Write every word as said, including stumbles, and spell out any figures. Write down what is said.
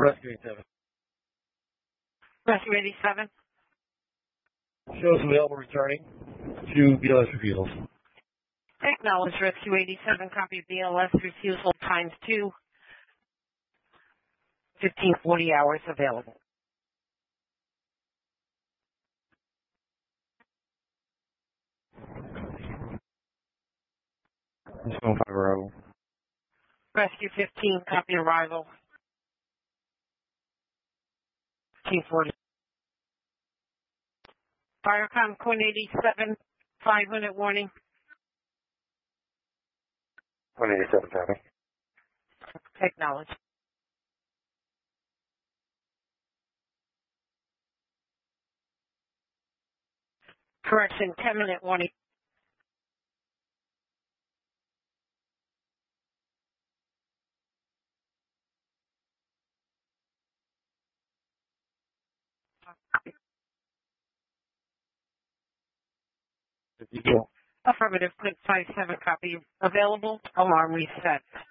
Rescue eighty-seven. Rescue eighty-seven. Shows available returning to B L S refusals. Acknowledge Rescue eighty-seven. Copy of B L S refusal times two. fifteen forty hours available. one five arrival. Rescue fifteen. Copy arrival. fifteen forty. Firecom Quinn eighty-seven. five minute warning. one eighty-seven, copy. Acknowledge. Correction, ten minute warning. fifty-two. Affirmative, Quinn five seven, copy available. Alarm reset.